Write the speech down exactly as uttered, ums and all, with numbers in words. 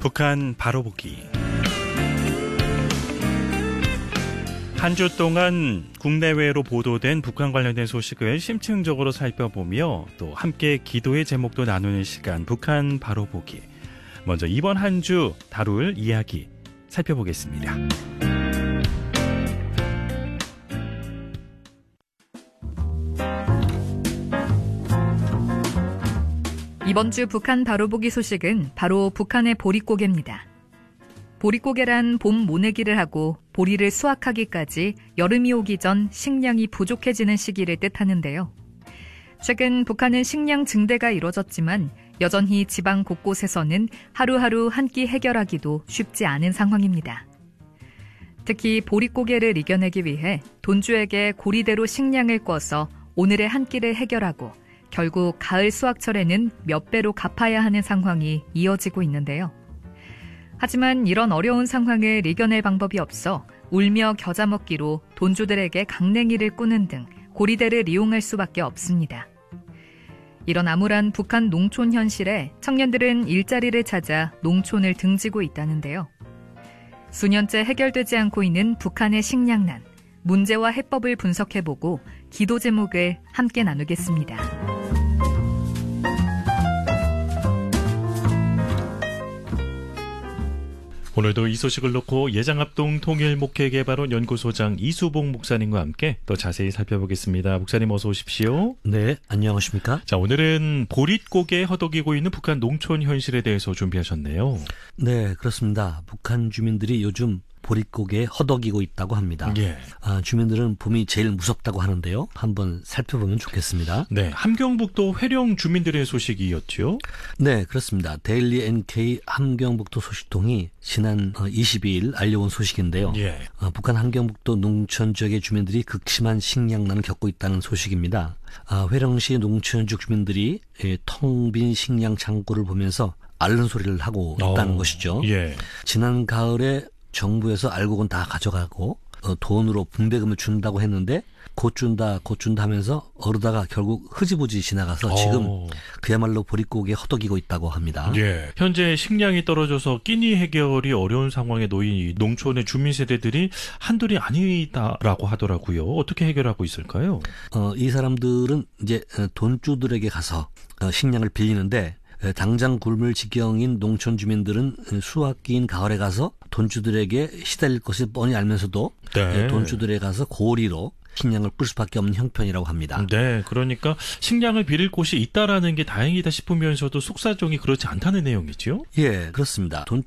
북한 바로보기. 한 주 동안 국내외로 보도된 북한 관련된 소식을 심층적으로 살펴보며 또 함께 기도의 제목도 나누는 시간, 북한 바로보기. 먼저 이번 한 주 다룰 이야기 살펴보겠습니다. 이번 주 북한 바로보기 소식은 바로 북한의 보릿고개입니다. 보릿고개란 봄 모내기를 하고 보리를 수확하기까지 여름이 오기 전 식량이 부족해지는 시기를 뜻하는데요. 최근 북한은 식량 증대가 이뤄졌지만 여전히 지방 곳곳에서는 하루하루 한 끼 해결하기도 쉽지 않은 상황입니다. 특히 보릿고개를 이겨내기 위해 돈주에게 고리대로 식량을 꿔서 오늘의 한 끼를 해결하고 결국 가을 수확철에는 몇 배로 갚아야 하는 상황이 이어지고 있는데요. 하지만 이런 어려운 상황을 이겨낼 방법이 없어 울며 겨자 먹기로 돈주들에게 강냉이를 꾸는 등 고리대를 이용할 수밖에 없습니다. 이런 암울한 북한 농촌 현실에 청년들은 일자리를 찾아 농촌을 등지고 있다는데요. 수년째 해결되지 않고 있는 북한의 식량난, 문제와 해법을 분석해보고 기도 제목을 함께 나누겠습니다. 오늘도 이 소식을 놓고 예장합동 통일목회개발원 연구소장 이수봉 목사님과 함께 더 자세히 살펴보겠습니다. 목사님 어서 오십시오. 네, 안녕하십니까? 자, 오늘은 보릿고개에 허덕이고 있는 북한 농촌 현실에 대해서 준비하셨네요. 네, 그렇습니다. 북한 주민들이 요즘 보릿고개에 허덕이고 있다고 합니다. 예. 아, 주민들은 봄이 제일 무섭다고 하는데요. 한번 살펴보면 좋겠습니다. 네, 함경북도 회령 주민들의 소식이었죠? 네, 그렇습니다. 데일리 엔케이 함경북도 소식통이 지난 이십이 일 알려온 소식인데요. 예. 아, 북한 함경북도 농촌 지역의 주민들이 극심한 식량난을 겪고 있다는 소식입니다. 아, 회령시 농촌 지역 주민들이 텅 빈 식량 창고를 보면서 앓는 소리를 하고 있다는 어, 것이죠. 예. 지난 가을에 정부에서 알고는 다 가져가고 어, 돈으로 분배금을 준다고 했는데 곧 준다 곧 준다 하면서 어르다가 결국 흐지부지 지나가서 지금 오. 그야말로 보릿고개에 허덕이고 있다고 합니다. 예. 현재 식량이 떨어져서 끼니 해결이 어려운 상황에 놓인 이 농촌의 주민 세대들이 한둘이 아니다라고 하더라고요. 어떻게 해결하고 있을까요? 어, 이 사람들은 이제 돈주들에게 가서 어, 식량을 빌리는데 당장 굶을 지경인 농촌 주민들은 수확기인 가을에 가서 돈주들에게 시달릴 것을 뻔히 알면서도 네. 돈주들에 가서 고리로 식량을 끌 수밖에 없는 형편이라고 합니다. 네, 그러니까 식량을 빌릴 곳이 있다라는 게 다행이다 싶으면서도 속사정이 그렇지 않다는 내용이죠? 예, 그렇습니다. 돈